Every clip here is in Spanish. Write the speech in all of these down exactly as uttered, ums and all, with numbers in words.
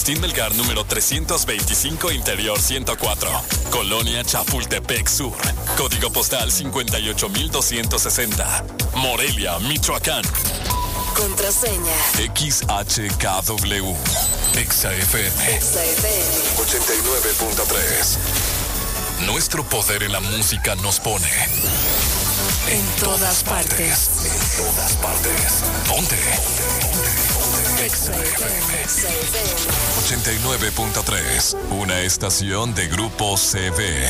Agustín Melgar número trescientos veinticinco, Interior ciento cuatro, Colonia Chapultepec Sur, código postal cincuenta y ocho mil doscientos sesenta, Morelia, Michoacán. Contraseña X H K W, Exa F M, Exa F M ochenta y nueve punto tres. Nuestro poder en la música nos pone en todas partes. En todas partes. Ponte. Exa F M ochenta y nueve punto tres. Una estación de Grupo C V.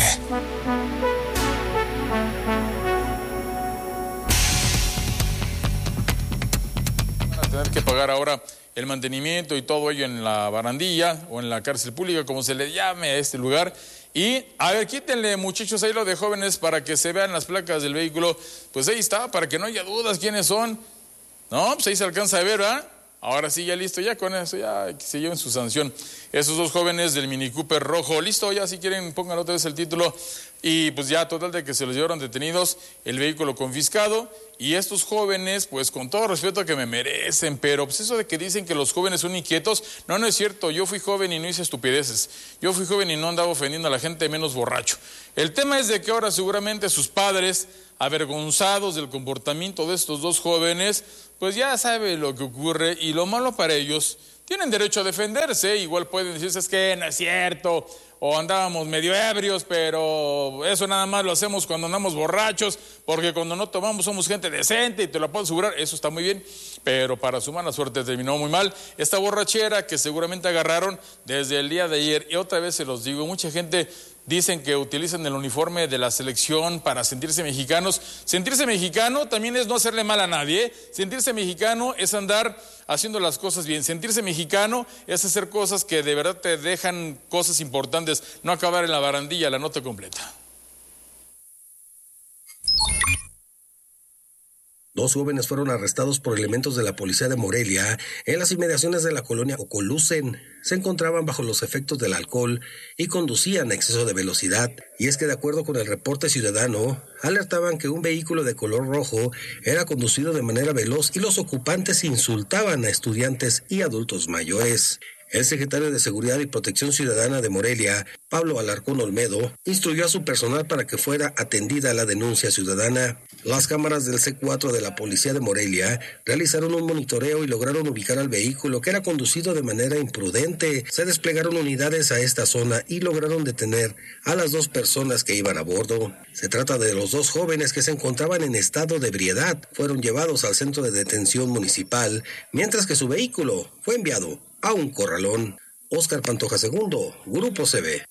Van a tener que pagar ahora el mantenimiento y todo ello en la barandilla o en la cárcel pública, como se le llame a este lugar. Y, a ver, quítenle, muchachos, ahí lo de jóvenes para que se vean las placas del vehículo. Pues ahí está, para que no haya dudas quiénes son. No, pues ahí se alcanza a ver, ¿verdad? Ahora sí, ya listo, ya con eso, ya que se lleven su sanción. Esos dos jóvenes del Mini Cooper rojo, listo, ya si quieren pongan otra vez el título. Y pues ya, total de que se los llevaron detenidos, el vehículo confiscado. Y estos jóvenes, pues con todo respeto que me merecen, pero pues eso de que dicen que los jóvenes son inquietos, no, no es cierto. Yo fui joven y no hice estupideces. Yo fui joven y no andaba ofendiendo a la gente, menos borracho. El tema es de que ahora seguramente sus padres, avergonzados del comportamiento de estos dos jóvenes, pues ya sabe lo que ocurre y lo malo para ellos, tienen derecho a defenderse, igual pueden decirse es que no es cierto, o andábamos medio ebrios, pero eso nada más lo hacemos cuando andamos borrachos, porque cuando no tomamos somos gente decente y te lo puedo asegurar, eso está muy bien, pero para su mala suerte terminó muy mal. Esta borrachera que seguramente agarraron desde el día de ayer, y otra vez se los digo, mucha gente dicen que utilizan el uniforme de la selección para sentirse mexicanos. Sentirse mexicano también es no hacerle mal a nadie, ¿eh? Sentirse mexicano es andar haciendo las cosas bien. Sentirse mexicano es hacer cosas que de verdad te dejan cosas importantes, no acabar en la barandilla. La nota completa. Dos jóvenes fueron arrestados por elementos de la policía de Morelia en las inmediaciones de la colonia Ocolucen. Se encontraban bajo los efectos del alcohol y conducían a exceso de velocidad. Y es que de acuerdo con el reporte ciudadano, alertaban que un vehículo de color rojo era conducido de manera veloz y los ocupantes insultaban a estudiantes y adultos mayores. El secretario de Seguridad y Protección Ciudadana de Morelia, Pablo Alarcón Olmedo, instruyó a su personal para que fuera atendida la denuncia ciudadana. Las cámaras del C cuatro de la Policía de Morelia realizaron un monitoreo y lograron ubicar al vehículo que era conducido de manera imprudente. Se desplegaron unidades a esta zona y lograron detener a las dos personas que iban a bordo. Se trata de los dos jóvenes que se encontraban en estado de ebriedad. Fueron llevados al centro de detención municipal, mientras que su vehículo fue enviado a un corralón. Óscar Pantoja segundo, Grupo C V.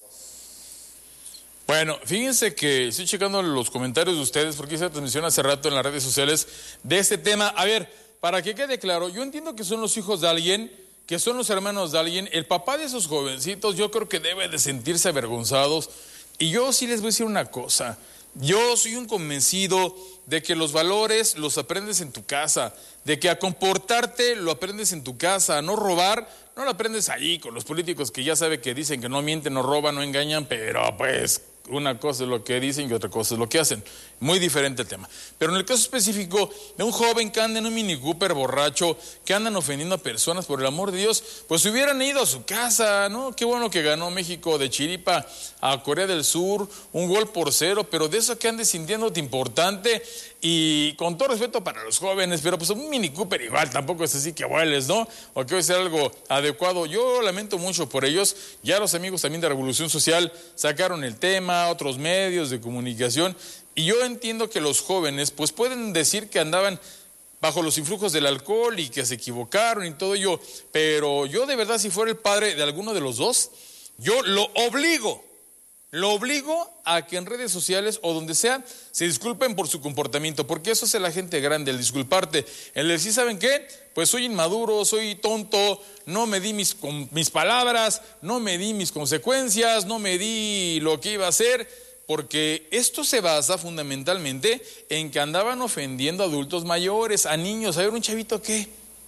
Bueno, fíjense que estoy checando los comentarios de ustedes porque hice la transmisión hace rato en las redes sociales de este tema. A ver, para que quede claro, yo entiendo que son los hijos de alguien, que son los hermanos de alguien. El papá de esos jovencitos yo creo que debe de sentirse avergonzados. Y yo sí les voy a decir una cosa. Yo soy un convencido de que los valores los aprendes en tu casa, de que a comportarte lo aprendes en tu casa, a no robar, no lo aprendes ahí con los políticos que ya sabe que dicen que no mienten, no roban, no engañan, pero pues una cosa es lo que dicen y otra cosa es lo que hacen. Muy diferente el tema. Pero en el caso específico de un joven que anda en un Mini Cooper borracho, que andan ofendiendo a personas, por el amor de Dios, pues hubieran ido a su casa, ¿no? Qué bueno que ganó México de chiripa a Corea del Sur, un gol por cero, pero de eso que andes sintiéndote importante y con todo respeto para los jóvenes, pero pues un Mini Cooper igual, tampoco es así que vueles, ¿no? O que va a ser algo adecuado. Yo lamento mucho por ellos. Ya los amigos también de Revolución Social sacaron el tema, otros medios de comunicación, y yo entiendo que los jóvenes pues pueden decir que andaban bajo los influjos del alcohol y que se equivocaron y todo ello, pero yo de verdad, si fuera el padre de alguno de los dos, yo lo obligo, lo obligo a que en redes sociales o donde sea se disculpen por su comportamiento, porque eso hace la gente grande, el disculparte, el decir, ¿saben qué? Pues soy inmaduro, soy tonto, no me di mis, con, mis palabras, no me di mis consecuencias, no me di lo que iba a hacer, porque esto se basa fundamentalmente en que andaban ofendiendo a adultos mayores, a niños. A ver, un chavito, ¿qué?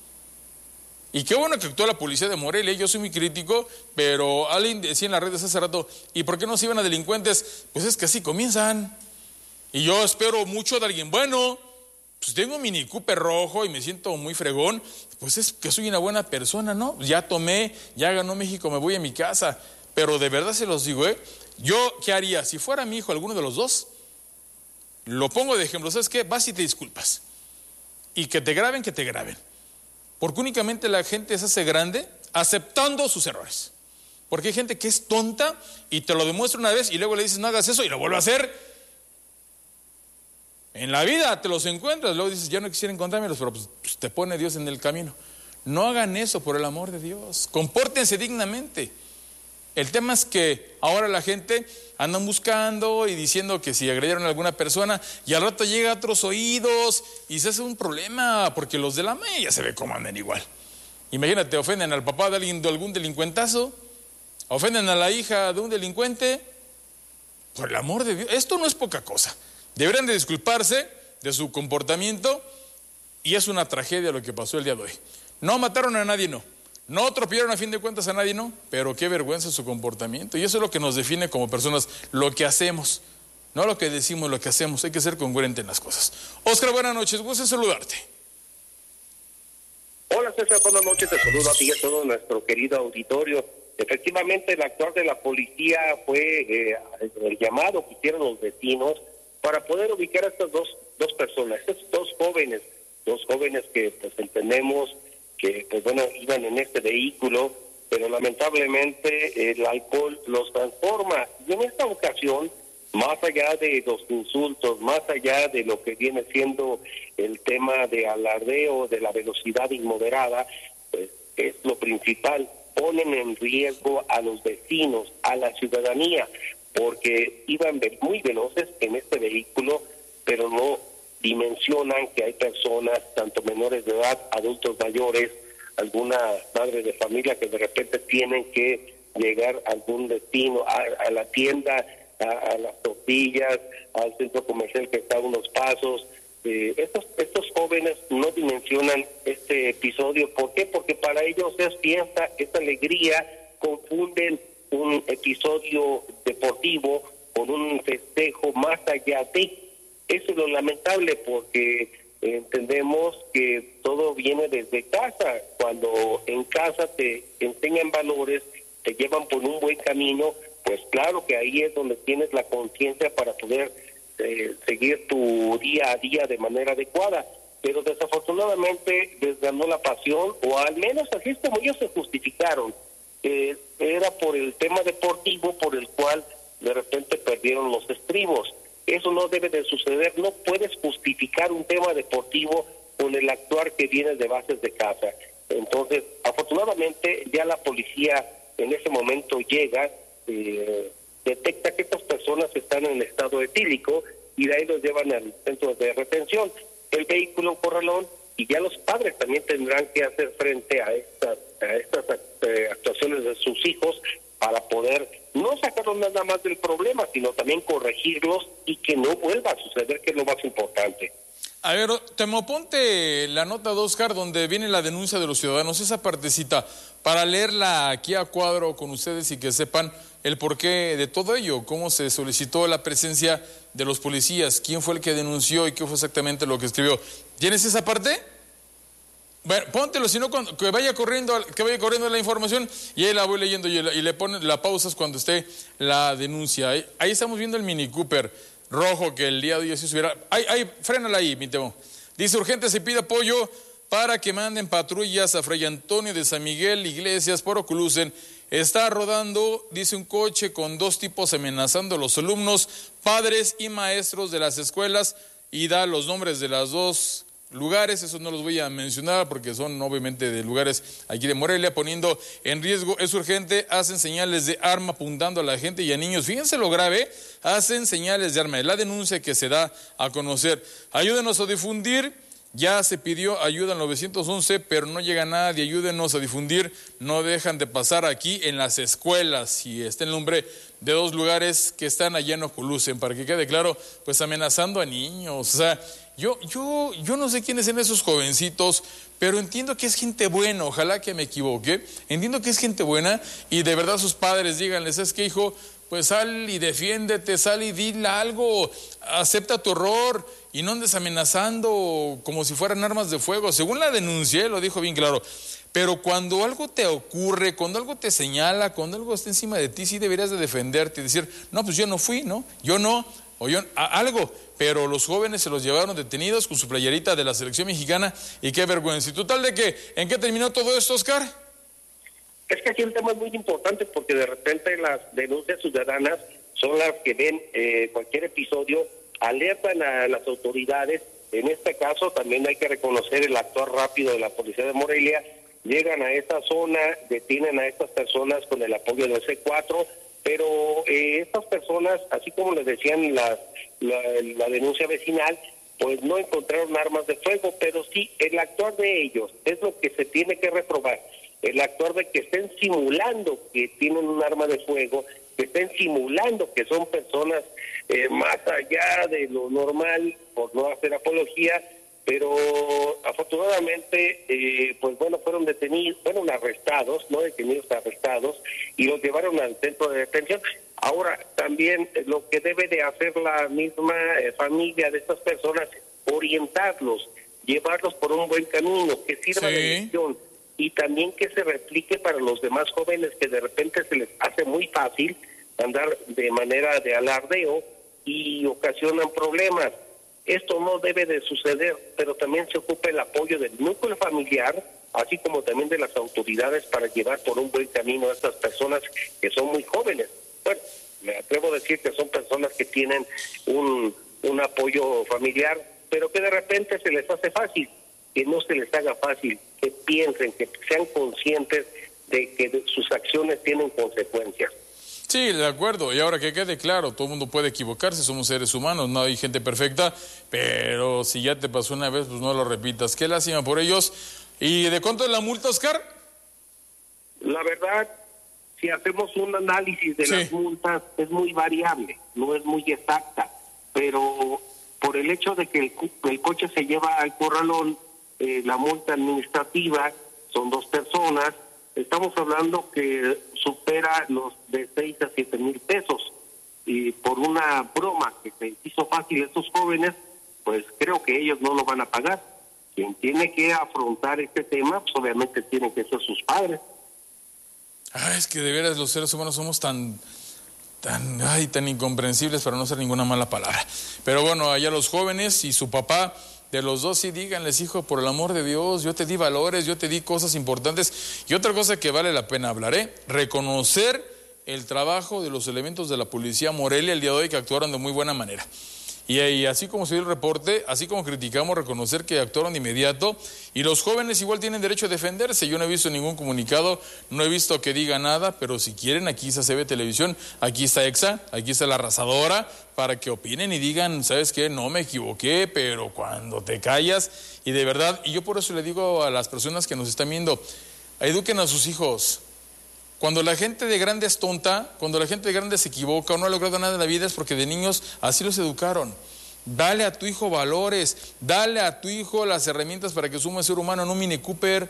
Y qué bueno que actuó la policía de Morelia, yo soy muy crítico, pero alguien decía en las redes hace rato, ¿y por qué no se iban a delincuentes? Pues es que así comienzan. Y yo espero mucho de alguien bueno, pues tengo un Mini Cooper rojo y me siento muy fregón, pues es que soy una buena persona, ¿no? Ya tomé, ya ganó México, me voy a mi casa. Pero de verdad se los digo, ¿eh? Yo, ¿qué haría? Si fuera mi hijo alguno de los dos, lo pongo de ejemplo, ¿sabes qué? Vas y te disculpas. Y que te graben, que te graben. Porque únicamente la gente se hace grande aceptando sus errores. Porque hay gente que es tonta y te lo demuestra una vez y luego le dices no hagas eso y lo vuelve a hacer. En la vida te los encuentras, luego dices ya no quisiera encontrármelos, pero pues, pues te pone Dios en el camino. No hagan eso, por el amor de Dios. Compórtense dignamente. El tema es que ahora la gente anda buscando y diciendo que si agredieron a alguna persona y al rato llega a otros oídos y se hace un problema porque los de la M E ya se ve cómo andan igual. Imagínate, ofenden al papá de alguien, de algún delincuentazo, ofenden a la hija de un delincuente. Por el amor de Dios, esto no es poca cosa. Deberían de disculparse de su comportamiento y es una tragedia lo que pasó el día de hoy. No mataron a nadie, no. No atropellaron a fin de cuentas a nadie, no. Pero qué vergüenza su comportamiento. Y eso es lo que nos define como personas, lo que hacemos. No lo que decimos, lo que hacemos. Hay que ser congruente en las cosas. Óscar, buenas noches. Gusto en saludarte. Hola César, buenas noches. Te saludo a ti y a todo nuestro querido auditorio. Efectivamente, el actuar de la policía fue eh, el llamado que hicieron los vecinos para poder ubicar a estas dos, dos personas, estos dos jóvenes, dos jóvenes que pues entendemos que pues bueno iban en este vehículo, pero lamentablemente el alcohol los transforma. Y en esta ocasión, más allá de los insultos, más allá de lo que viene siendo el tema de alardeo, de la velocidad inmoderada, pues es lo principal, ponen en riesgo a los vecinos, a la ciudadanía, porque iban muy veloces en este vehículo, pero no dimensionan que hay personas, tanto menores de edad, adultos mayores, alguna madre de familia que de repente tienen que llegar a algún destino, a, a la tienda, a, a las tortillas, al centro comercial que está a unos pasos. Eh, estos, estos jóvenes no dimensionan este episodio. ¿Por qué? Porque para ellos es fiesta, es alegría, confunden un episodio deportivo con un festejo más allá de. Eso es lo lamentable, porque entendemos que todo viene desde casa. Cuando en casa te enseñan valores, te llevan por un buen camino, pues claro que ahí es donde tienes la conciencia para poder eh, seguir tu día a día de manera adecuada. Pero desafortunadamente les ganó la pasión, o al menos así es como ellos se justificaron. Eh, era por el tema deportivo por el cual de repente perdieron los estribos. Eso no debe de suceder. No puedes justificar un tema deportivo con el actuar que viene de bases de casa. Entonces, afortunadamente ya la policía en ese momento llega, eh, detecta que estas personas están en estado etílico y de ahí los llevan al centro de retención. El vehículo corralón, y ya los padres también tendrán que hacer frente a estas a estas eh, actuaciones de sus hijos para poder no sacarlos nada más del problema, sino también corregirlos y que no vuelva a suceder, que es lo más importante. A ver, Temo, ponte la nota de Óscar donde viene la denuncia de los ciudadanos, esa partecita, para leerla aquí a cuadro con ustedes y que sepan el porqué de todo ello, cómo se solicitó la presencia de los policías, quién fue el que denunció y qué fue exactamente lo que escribió. ¿Tienes esa parte? Bueno, póntelo, si no, que vaya corriendo que vaya corriendo la información y ahí la voy leyendo y, y le pones la pausas cuando esté la denuncia. Ahí, ahí estamos viendo el Mini Cooper rojo que el día de hoy se subiera. Ahí, ahí, frénala ahí, mi Temo. Dice, urgente se pide apoyo para que manden patrullas a Fray Antonio de San Miguel, Iglesias, por Oculucen. Está rodando, dice, un coche con dos tipos amenazando a los alumnos, padres y maestros de las escuelas, y da los nombres de las dos lugares. Esos no los voy a mencionar porque son obviamente de lugares aquí de Morelia, poniendo en riesgo. Es urgente, hacen señales de arma apuntando a la gente y a niños. Fíjense lo grave, hacen señales de arma. Es la denuncia que se da a conocer. Ayúdenos a difundir. Ya se pidió ayuda en nueve once, pero no llega nadie. Ayúdenos a difundir. No dejan de pasar aquí en las escuelas. Y está el nombre de dos lugares que están allá en Oculucen, para que quede claro, pues amenazando a niños. O sea, yo, yo, yo no sé quiénes son esos jovencitos, pero entiendo que es gente buena. Ojalá que me equivoque. Entiendo que es gente buena y de verdad sus padres díganles, es que hijo, pues sal y defiéndete, sal y dile algo, acepta tu error y no andes amenazando como si fueran armas de fuego. Según la denuncia, lo dijo bien claro. Pero cuando algo te ocurre, cuando algo te señala, cuando algo está encima de ti, sí deberías de defenderte y decir, no, pues yo no fui, ¿no? Yo no, o yo, a, algo. Pero los jóvenes se los llevaron detenidos con su playerita de la selección mexicana y qué vergüenza. Y total de que, ¿en qué terminó todo esto, Oscar? Es que aquí el tema es muy importante porque de repente las denuncias ciudadanas son las que ven eh, cualquier episodio, alertan a las autoridades. En este caso también hay que reconocer el actuar rápido de la policía de Morelia. Llegan a esta zona, detienen a estas personas con el apoyo del C cuatro, pero eh, estas personas, así como les decían la, la, la denuncia vecinal, pues no encontraron armas de fuego, pero sí el actuar de ellos es lo que se tiene que reprobar. El actuar de que estén simulando que tienen un arma de fuego, que estén simulando que son personas eh, más allá de lo normal, por no hacer apología, pero afortunadamente, eh, pues bueno, fueron detenidos, fueron arrestados, no detenidos, arrestados, y los llevaron al centro de detención. Ahora, también eh, lo que debe de hacer la misma eh, familia de estas personas, orientarlos, llevarlos por un buen camino, que sirva sí. de lección, y también que se replique para los demás jóvenes que de repente se les hace muy fácil andar de manera de alardeo y ocasionan problemas. Esto no debe de suceder, pero también se ocupa el apoyo del núcleo familiar, así como también de las autoridades para llevar por un buen camino a estas personas que son muy jóvenes. Bueno, me atrevo a decir que son personas que tienen un, un apoyo familiar, pero que de repente se les hace fácil, que no se les haga fácil, que piensen, que sean conscientes de que sus acciones tienen consecuencias. Sí, de acuerdo, y ahora que quede claro, todo el mundo puede equivocarse, somos seres humanos, no hay gente perfecta, pero si ya te pasó una vez, pues no lo repitas. Qué lástima por ellos. ¿Y de cuánto es la multa, Oscar? La verdad, si hacemos un análisis de sí. las multas, es muy variable, no es muy exacta, pero por el hecho de que el, el coche se lleva al corralón, eh, la multa administrativa son dos personas, estamos hablando que supera los de seis a siete mil pesos, y por una broma que se hizo fácil a estos jóvenes, pues creo que ellos no lo van a pagar. Quien tiene que afrontar este tema, pues obviamente tienen que ser sus padres. Ah, es que de veras los seres humanos somos tan, tan, ay, tan incomprensibles para no ser ninguna mala palabra. Pero bueno, allá los jóvenes y su papá, de los dos, sí, díganles, hijo, por el amor de Dios, yo te di valores, yo te di cosas importantes. Y otra cosa que vale la pena hablar, ¿eh? Reconocer el trabajo de los elementos de la policía Morelia el día de hoy, que actuaron de muy buena manera. Y, y así como se dio el reporte, así como criticamos, reconocer que actuaron de inmediato, y los jóvenes igual tienen derecho a defenderse. Yo no he visto ningún comunicado, no he visto que diga nada, pero si quieren, aquí está C B Televisión, aquí está EXA, aquí está La Arrasadora, para que opinen y digan, ¿sabes qué? No me equivoqué, pero cuando te callas, y de verdad, y yo por eso le digo a las personas que nos están viendo, eduquen a sus hijos. Cuando la gente de grande es tonta, cuando la gente de grande se equivoca o no ha logrado nada en la vida, es porque de niños así los educaron. Dale a tu hijo valores, dale a tu hijo las herramientas para que suma un ser humano en un Mini Cooper.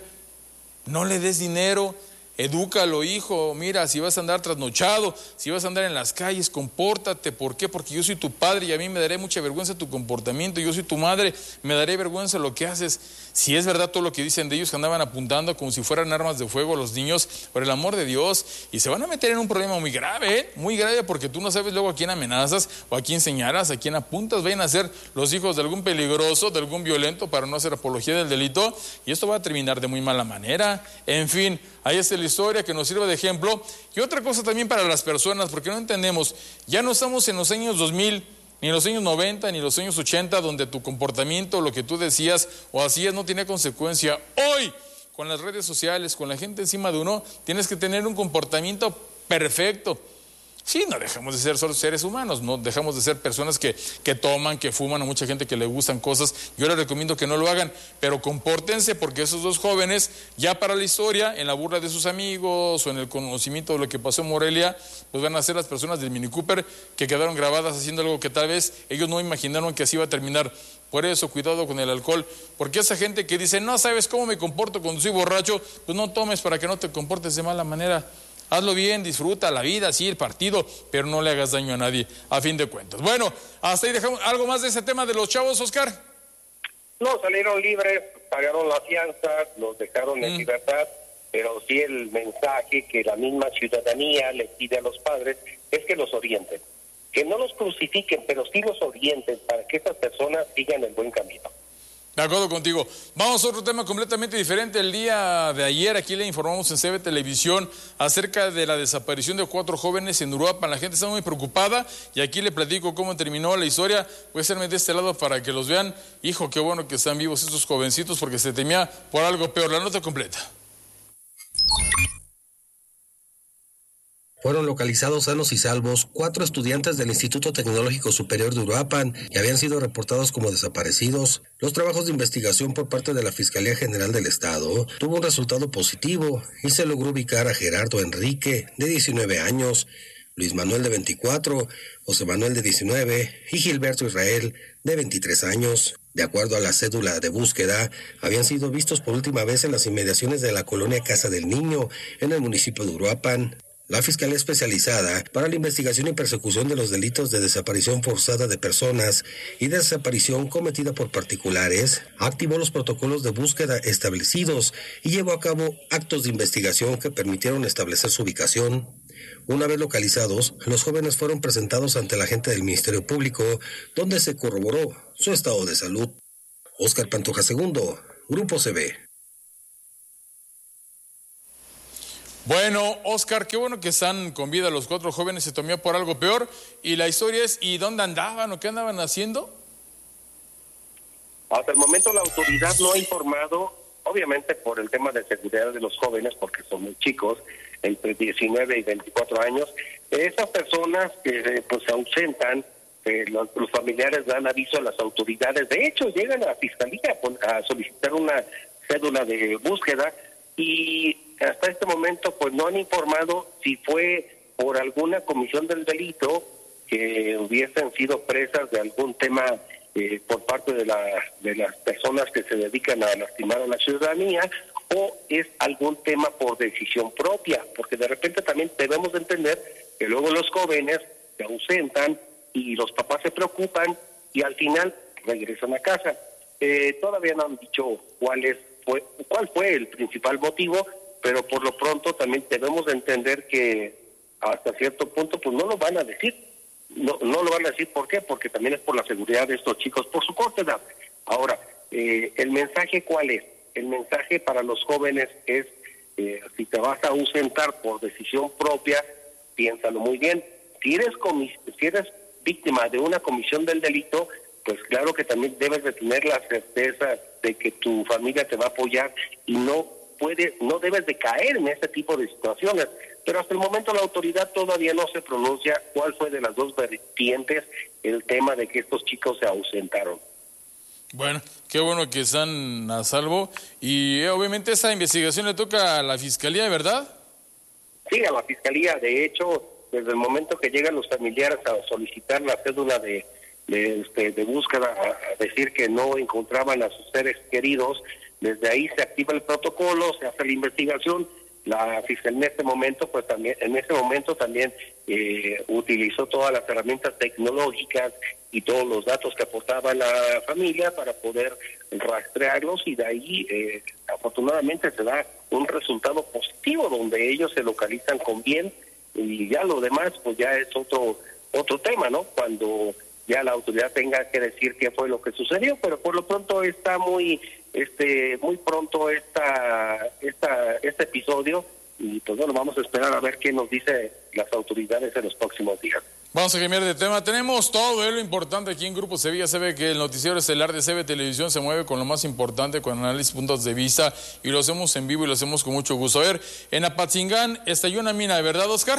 No le des dinero, edúcalo, hijo. Mira, si vas a andar trasnochado, si vas a andar en las calles, compórtate. ¿Por qué? Porque yo soy tu padre y a mí me daré mucha vergüenza tu comportamiento. Yo soy tu madre, me daré vergüenza lo que haces. Si es verdad todo lo que dicen de ellos, que andaban apuntando como si fueran armas de fuego a los niños, por el amor de Dios, y se van a meter en un problema muy grave, ¿eh? Muy grave, porque tú no sabes luego a quién amenazas o a quién señalas, a quién apuntas. Vayan a ser los hijos de algún peligroso, de algún violento, para no hacer apología del delito, y esto va a terminar de muy mala manera. En fin, ahí está la historia que nos sirve de ejemplo. Y otra cosa también para las personas, porque no entendemos, ya no estamos en los años dos mil, ni en los años noventa, ni en los años ochenta, donde tu comportamiento, lo que tú decías o hacías no tenía consecuencia. Hoy, con las redes sociales, con la gente encima de uno, tienes que tener un comportamiento perfecto. Sí, no dejamos de ser solo seres humanos, no dejamos de ser personas que, que toman, que fuman, a mucha gente que le gustan cosas. Yo les recomiendo que no lo hagan, pero compórtense, porque esos dos jóvenes, ya para la historia, en la burla de sus amigos o en el conocimiento de lo que pasó en Morelia, pues van a ser las personas del Mini Cooper que quedaron grabadas haciendo algo que tal vez ellos no imaginaron que así iba a terminar. Por eso, cuidado con el alcohol, porque esa gente que dice, no sabes cómo me comporto cuando soy borracho, pues no tomes para que no te comportes de mala manera. hazlo bien, disfruta la vida, sí, el partido, pero no le hagas daño a nadie, a fin de cuentas. Bueno, hasta ahí dejamos. ¿Algo más de ese tema de los chavos, Oscar? No, salieron libres, pagaron la fianza, los dejaron mm. en libertad, pero sí el mensaje que la misma ciudadanía le pide a los padres es que los orienten, que no los crucifiquen, pero sí los orienten para que estas personas sigan el buen camino. De acuerdo contigo. Vamos a otro tema completamente diferente. El día de ayer aquí le informamos en C B Televisión acerca de la desaparición de cuatro jóvenes en Uruapan. La gente está muy preocupada y aquí le platico cómo terminó la historia. Voy a hacerme de este lado para que los vean. Hijo, qué bueno que están vivos estos jovencitos porque se temía por algo peor. La nota completa. Fueron localizados sanos y salvos cuatro estudiantes del Instituto Tecnológico Superior de Uruapan y habían sido reportados como desaparecidos. Los trabajos de investigación por parte de la Fiscalía General del Estado tuvo un resultado positivo y se logró ubicar a Gerardo Enrique, de diecinueve años, Luis Manuel, de veinticuatro, José Manuel, de diecinueve y Gilberto Israel, de veintitrés años. De acuerdo a la cédula de búsqueda, habían sido vistos por última vez en las inmediaciones de la colonia Casa del Niño, en el municipio de Uruapan. La Fiscalía Especializada para la Investigación y Persecución de los Delitos de Desaparición Forzada de Personas y Desaparición Cometida por Particulares activó los protocolos de búsqueda establecidos y llevó a cabo actos de investigación que permitieron establecer su ubicación. Una vez localizados, los jóvenes fueron presentados ante la agente del Ministerio Público, donde se corroboró su estado de salud. Óscar Pantoja segundo, Grupo C B. Bueno, Oscar, qué bueno que están con vida los cuatro jóvenes, se tomó por algo peor. Y la historia es, ¿y dónde andaban o qué andaban haciendo? Hasta el momento la autoridad no ha informado, obviamente por el tema de seguridad de los jóvenes, porque son muy chicos, entre diecinueve y veinticuatro años. Esas personas que pues se ausentan, eh, los, los familiares dan aviso a las autoridades. De hecho, llegan a la fiscalía a solicitar una cédula de búsqueda y hasta este momento pues no han informado si fue por alguna comisión del delito que hubiesen sido presas de algún tema eh, por parte de, la, de las personas que se dedican a lastimar a la ciudadanía, o es algún tema por decisión propia, porque de repente también debemos de entender que luego los jóvenes se ausentan y los papás se preocupan y al final regresan a casa. Eh, todavía no han dicho cuál es fue cuál fue el principal motivo, pero por lo pronto también debemos de entender que hasta cierto punto pues no lo van a decir. No, no lo van a decir, ¿por qué? Porque también es por la seguridad de estos chicos, por su corta edad. Ahora, eh, ¿el mensaje cuál es? El mensaje para los jóvenes es, eh, si te vas a ausentar por decisión propia, piénsalo muy bien. Si eres, comis- si eres víctima de una comisión del delito, pues claro que también debes de tener la certeza de que tu familia te va a apoyar y no puede, no debes de caer en ese tipo de situaciones. Pero hasta el momento la autoridad todavía no se pronuncia cuál fue de las dos vertientes el tema de que estos chicos se ausentaron. Bueno, qué bueno que están a salvo y eh, obviamente esa investigación le toca a la Fiscalía, ¿verdad? Sí, a la Fiscalía. De hecho, desde el momento que llegan los familiares a solicitar la cédula de De, este, de búsqueda, a decir que no encontraban a sus seres queridos, desde ahí se activa el protocolo, se hace la investigación. La fiscalía en este momento, pues también, en ese momento también eh, utilizó todas las herramientas tecnológicas y todos los datos que aportaba la familia para poder rastrearlos y de ahí eh, afortunadamente se da un resultado positivo donde ellos se localizan con bien y ya lo demás pues ya es otro otro tema, ¿no? Cuando ya la autoridad tenga que decir qué fue lo que sucedió, pero por lo pronto está muy este muy pronto esta esta este episodio y pues bueno, vamos a esperar a ver qué nos dice las autoridades en los próximos días. Vamos a cambiar de tema. Tenemos todo lo importante aquí en Grupo Sevilla. Se ve que el noticiero estelar de C B Televisión se mueve con lo más importante, con análisis, puntos de vista, y lo hacemos en vivo y lo hacemos con mucho gusto. A ver, en Apatzingán estalló una mina, ¿de verdad, Oscar?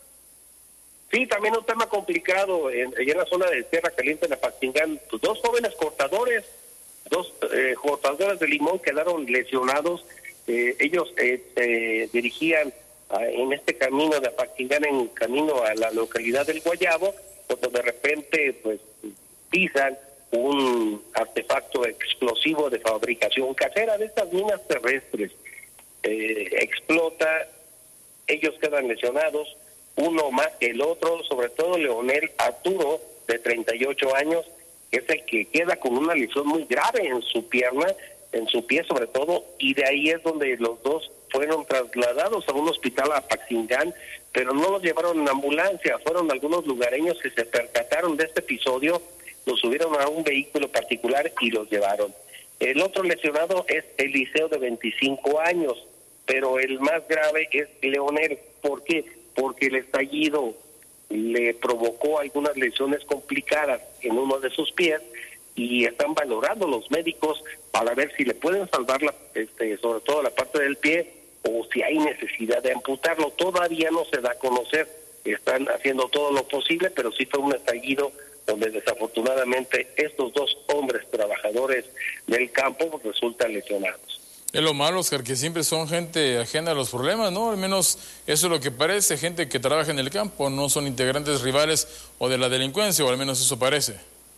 Sí, también un tema complicado, en, en la zona de Tierra Caliente, en Apatzingán, pues dos jóvenes cortadores, dos eh, cortadores de limón quedaron lesionados. Eh, ellos eh, se dirigían a, en este camino de Apatzingán, en camino a la localidad del Guayabo, cuando de repente pues pisan un artefacto explosivo de fabricación casera de estas minas terrestres. Eh, explota ellos quedan lesionados, uno más que el otro, sobre todo Leonel Arturo, de treinta y ocho años, que es el que queda con una lesión muy grave en su pierna, en su pie sobre todo, y de ahí es donde los dos fueron trasladados a un hospital a Apaxingán, pero no los llevaron en ambulancia, fueron algunos lugareños que se percataron de este episodio, los subieron a un vehículo particular y los llevaron. El otro lesionado es Eliseo, de veinticinco años, pero el más grave es Leonel. ¿Por qué? Porque el estallido le provocó algunas lesiones complicadas en uno de sus pies y están valorando los médicos para ver si le pueden salvar la, este, sobre todo la parte del pie, o si hay necesidad de amputarlo. Todavía no se da a conocer, están haciendo todo lo posible, pero sí fue un estallido donde desafortunadamente estos dos hombres trabajadores del campo resultan lesionados. Es lo malo, Oscar, que siempre son gente ajena a los problemas, ¿no? Al menos eso es lo que parece, gente que trabaja en el campo, no son integrantes rivales o de la delincuencia, o al menos eso parece.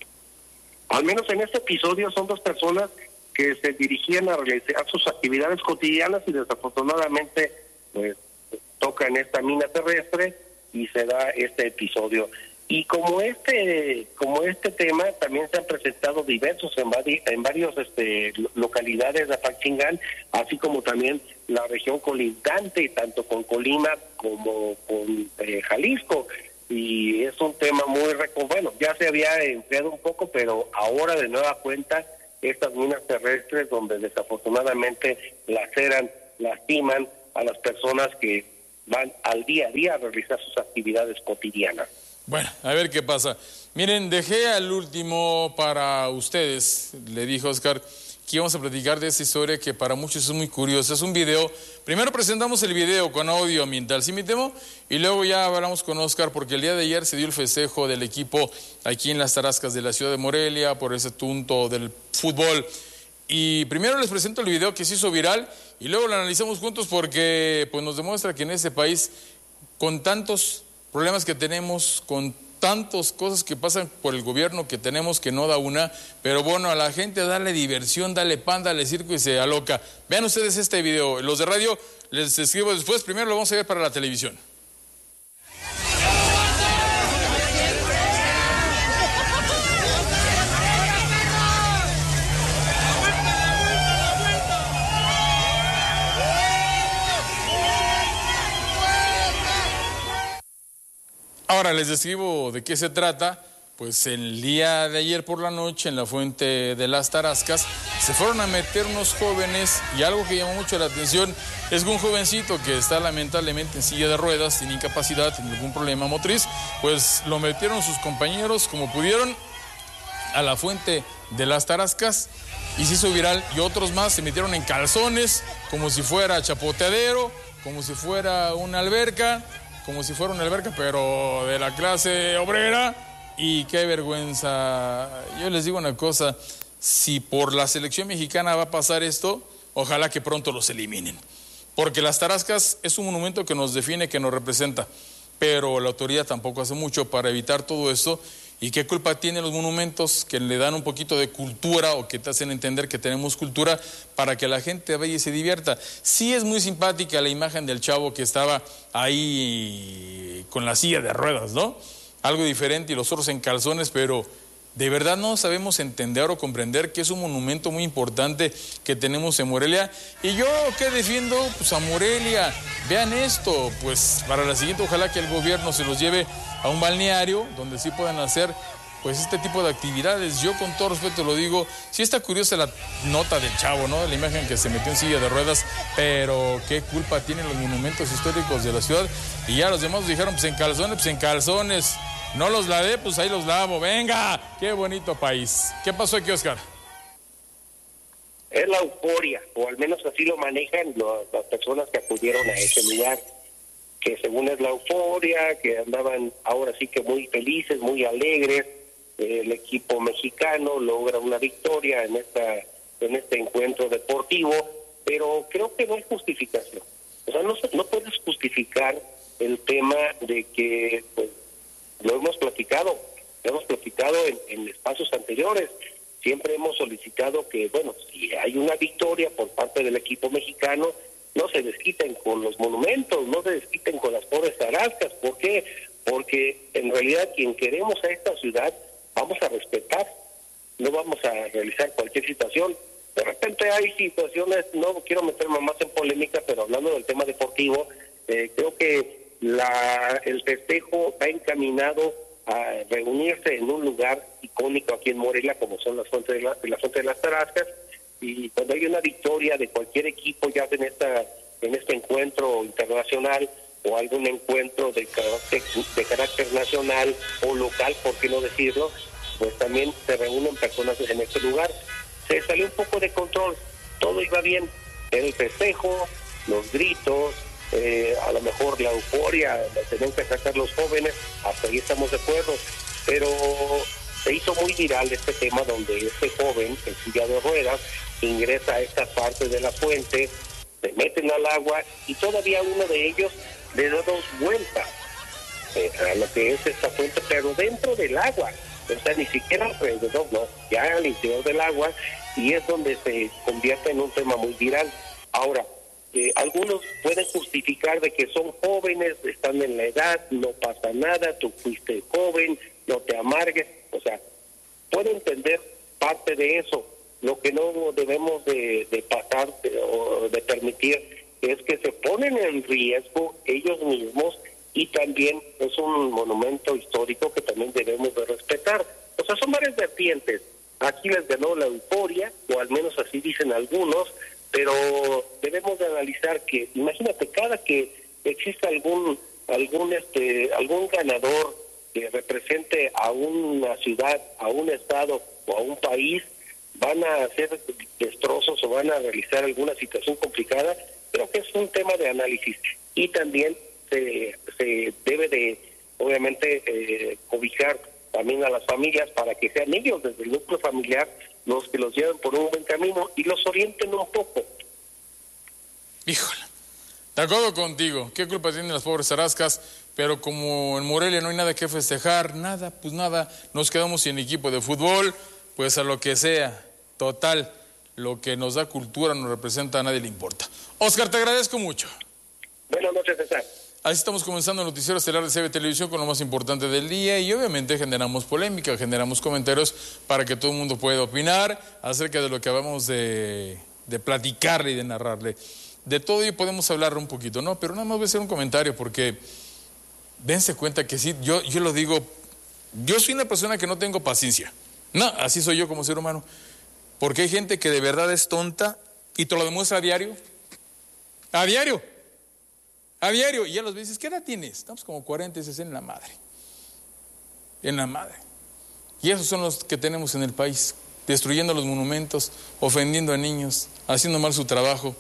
Al menos en este episodio son dos personas que se dirigían a realizar sus actividades cotidianas y desafortunadamente pues tocan esta mina terrestre y se da este episodio. Y como este como este tema también se han presentado diversos en, vari, en varios este, localidades de Apaxingán, así como también la región colindante, tanto con Colima como con eh, Jalisco. Y es un tema muy, bueno, ya se había enfriado un poco, pero ahora de nueva cuenta estas minas terrestres donde desafortunadamente laceran, lastiman a las personas que van al día a día a realizar sus actividades cotidianas. Bueno, a ver qué pasa. Miren, dejé al último para ustedes, le dijo Oscar, que íbamos a platicar de esta historia que para muchos es muy curiosa. Es un video, primero presentamos el video con audio ambiental, ¿sí, mi temo? Y luego ya hablamos con Oscar porque el día de ayer se dio el festejo del equipo aquí en Las Tarascas de la ciudad de Morelia por ese asunto del fútbol. Y primero les presento el video que se hizo viral y luego lo analizamos juntos porque pues, nos demuestra que en ese país, con tantos problemas que tenemos, con tantas cosas que pasan por el gobierno que tenemos que no da una, pero bueno, a la gente dale diversión, dale pan, dale circo y se aloca. Vean ustedes este video, los de radio les escribo después, primero lo vamos a ver para la televisión. Ahora les describo de qué se trata. Pues el día de ayer por la noche en la fuente de Las Tarascas se fueron a meter unos jóvenes y algo que llamó mucho la atención es que un jovencito que está lamentablemente en silla de ruedas, sin incapacidad, sin ningún problema motriz, pues lo metieron sus compañeros como pudieron a la fuente de Las Tarascas y se hizo viral, y otros más se metieron en calzones como si fuera chapoteadero, como si fuera una alberca, como si fuera una alberca, pero de la clase obrera, y qué vergüenza. Yo les digo una cosa, si por la selección mexicana va a pasar esto, ojalá que pronto los eliminen, porque Las Tarascas es un monumento que nos define, que nos representa, pero la autoridad tampoco hace mucho para evitar todo esto. ¿Y qué culpa tienen los monumentos que le dan un poquito de cultura o que te hacen entender que tenemos cultura para que la gente vaya y se divierta? Sí es muy simpática la imagen del chavo que estaba ahí con la silla de ruedas, ¿no? Algo diferente y los otros en calzones, pero de verdad no sabemos entender o comprender que es un monumento muy importante que tenemos en Morelia. Y yo que defiendo, pues a Morelia, vean esto, pues para la siguiente ojalá que el gobierno se los lleve a un balneario donde sí puedan hacer pues este tipo de actividades. Yo con todo respeto lo digo, sí está curiosa la nota del chavo, ¿no? La imagen que se metió en silla de ruedas, pero qué culpa tienen los monumentos históricos de la ciudad. Y ya los demás dijeron, pues en calzones, pues en calzones. No los lavé, pues ahí los lavo. Venga, qué bonito país. ¿Qué pasó aquí, Oscar? Es la euforia, o al menos así lo manejan lo, las personas que acudieron a ese lugar, que según es la euforia, que andaban ahora sí que muy felices, muy alegres. El equipo mexicano logra una victoria en esta en este encuentro deportivo, pero creo que no hay justificación. O sea, no, no puedes justificar el tema de que, pues, lo hemos platicado, lo hemos platicado en, en espacios anteriores. Siempre hemos solicitado que, bueno, si hay una victoria por parte del equipo mexicano, no se desquiten con los monumentos, no se desquiten con las pobres tarascas. ¿Por qué? Porque en realidad quien queremos a esta ciudad vamos a respetar, no vamos a realizar cualquier situación. De repente hay situaciones, no quiero meterme más en polémica, pero hablando del tema deportivo, eh, creo que la el festejo va encaminado a reunirse en un lugar icónico aquí en Morelia, como son las fuentes de la, la Fuente de las Tarascas, y cuando hay una victoria de cualquier equipo, ya en esta en este encuentro internacional o algún encuentro de carácter, de carácter nacional o local, por qué no decirlo, pues también se reúnen personas en este lugar. Se salió un poco de control, todo iba bien, era el festejo, los gritos, eh, a lo mejor la euforia, la tenían que sacar los jóvenes, hasta ahí estamos de acuerdo, pero se hizo muy viral este tema donde este joven, en silla de ruedas, ingresa a esta parte de la fuente, se meten al agua y todavía uno de ellos le da dos vueltas eh, a lo que es esta fuente, pero dentro del agua, o sea, ni siquiera alrededor, no, ya al interior del agua, y es donde se convierte en un tema muy viral. Ahora, eh, algunos pueden justificar de que son jóvenes, están en la edad, no pasa nada, tú fuiste joven, no te amargues, o sea, puedo entender parte de eso. Lo que no debemos de, de pasar de, o de permitir es que se ponen en riesgo ellos mismos, y también es un monumento histórico que también debemos de respetar. O sea, son varias vertientes. Aquí les ganó la euforia, o al menos así dicen algunos, pero debemos de analizar que, imagínate, cada que exista algún algún este algún ganador que represente a una ciudad, a un estado o a un país, van a hacer destrozos o van a realizar alguna situación complicada. Creo que es un tema de análisis, y también se, se debe de, obviamente, eh, cobijar también a las familias para que sean ellos desde el núcleo familiar los que los lleven por un buen camino y los orienten un poco. Híjole, de acuerdo contigo, ¿qué culpa tienen las pobres tarascas? Pero como en Morelia no hay nada que festejar, nada, pues nada, nos quedamos sin equipo de fútbol, pues a lo que sea, total, lo que nos da cultura, nos representa, a nadie le importa. Oscar, te agradezco mucho. Buenas noches, César. Así estamos comenzando el noticiero estelar de C B Televisión con lo más importante del día, y obviamente generamos polémica, generamos comentarios para que todo el mundo pueda opinar acerca de lo que acabamos de, de platicarle y de narrarle. De todo ello podemos hablar un poquito, ¿no? Pero nada más voy a hacer un comentario porque dense cuenta que sí, yo, yo lo digo, yo soy una persona que no tengo paciencia. No, así soy yo como ser humano. Porque hay gente que de verdad es tonta y te lo demuestra a diario. A diario. A diario. Y ya los dices, ¿qué edad tienes? Estamos como cuarenta y sesenta en la madre. En la madre. Y esos son los que tenemos en el país. Destruyendo los monumentos, ofendiendo a niños, haciendo mal su trabajo.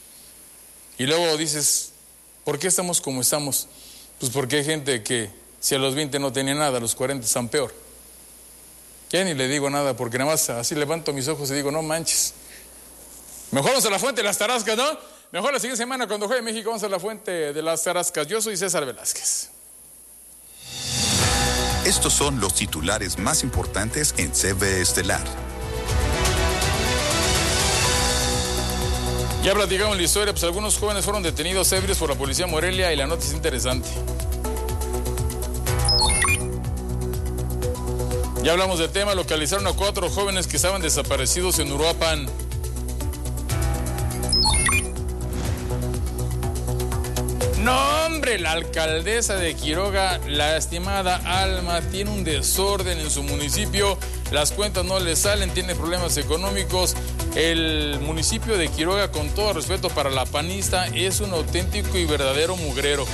Y luego dices, ¿por qué estamos como estamos? Pues porque hay gente que si a los veinte no tenía nada, a los cuarenta están peor. Ya ni le digo nada, porque nada más así levanto mis ojos y digo, no manches. Mejor vamos a la Fuente de las Tarascas, ¿no? Mejor la siguiente semana cuando juegue México vamos a la Fuente de las Tarascas. Yo soy César Velázquez. Estos son los titulares más importantes en C B Estelar. Ya platicamos la historia, pues algunos jóvenes fueron detenidos ebrios por la policía de Morelia y la nota es interesante. Ya hablamos del tema, localizaron a cuatro jóvenes que estaban desaparecidos en Uruapan. No, hombre, la alcaldesa de Quiroga, la estimada Alma, tiene un desorden en su municipio, las cuentas no le salen, tiene problemas económicos. El municipio de Quiroga, con todo respeto para la panista, es un auténtico y verdadero mugrero.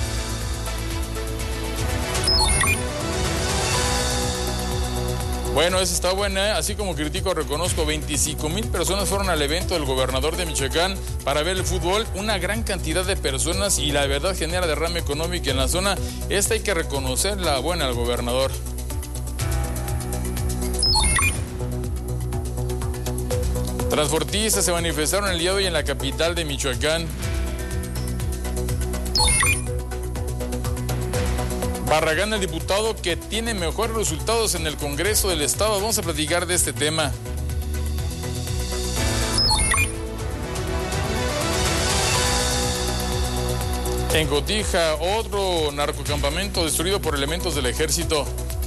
Bueno, esa está buena, ¿eh? Así como critico, reconozco, veinticinco mil personas fueron al evento del gobernador de Michoacán para ver el fútbol, una gran cantidad de personas y la verdad genera derrame económico en la zona. Esta hay que reconocerla buena al gobernador. Transportistas se manifestaron el día de hoy en la capital de Michoacán. Barragán, el diputado que tiene mejores resultados en el Congreso del Estado. Vamos a platicar de este tema. En Cotija, otro narcocampamento destruido por elementos del ejército.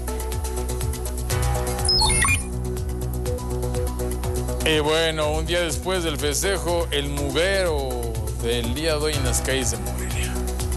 Y bueno, un día después del festejo, el mugrero del día de hoy en las calles de Morelia.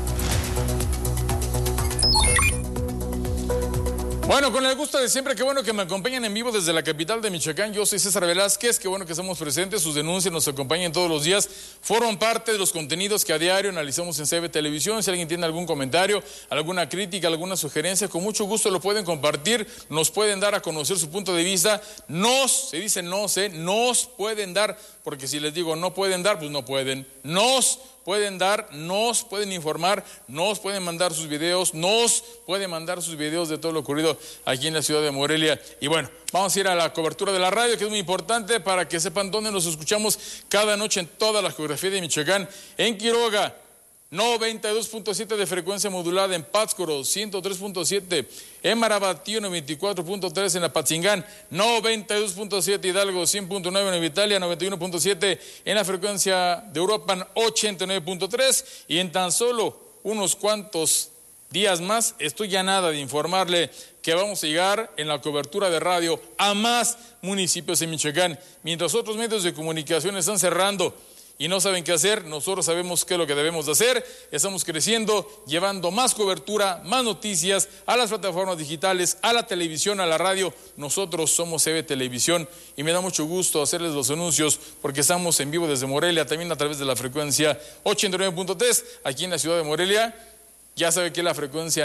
Bueno, con el gusto de siempre, qué bueno que me acompañan en vivo desde la capital de Michoacán. Yo soy César Velázquez, qué bueno que estamos presentes, sus denuncias nos acompañan todos los días, forman parte de los contenidos que a diario analizamos en C B Televisión. Si alguien tiene algún comentario, alguna crítica, alguna sugerencia, con mucho gusto lo pueden compartir, nos pueden dar a conocer su punto de vista, nos, se dice no sé, nos pueden dar, porque si les digo no pueden dar, pues no pueden, nos pueden dar, nos pueden informar, nos pueden mandar sus videos, nos pueden mandar sus videos de todo lo ocurrido aquí en la ciudad de Morelia. Y bueno, vamos a ir a la cobertura de la radio, que es muy importante para que sepan dónde nos escuchamos cada noche en toda la geografía de Michoacán. En Quiroga, noventa y dos punto siete de frecuencia modulada, en Pátzcuaro ciento tres punto siete, en Marabatío noventa y cuatro punto tres, en Apatzingán noventa y dos punto siete, Hidalgo cien punto nueve, en Italia noventa y uno punto siete, en la frecuencia de Europa ochenta y nueve punto tres, y en tan solo unos cuantos días más estoy ya nada de informarle que vamos a llegar en la cobertura de radio a más municipios en Michoacán. Mientras otros medios de comunicación están cerrando y no saben qué hacer, nosotros sabemos qué es lo que debemos de hacer. Estamos creciendo, llevando más cobertura, más noticias a las plataformas digitales, a la televisión, a la radio. Nosotros somos C B Televisión y me da mucho gusto hacerles los anuncios porque estamos en vivo desde Morelia, también a través de la frecuencia ochenta y nueve punto tres, aquí en la ciudad de Morelia. Ya sabe que la frecuencia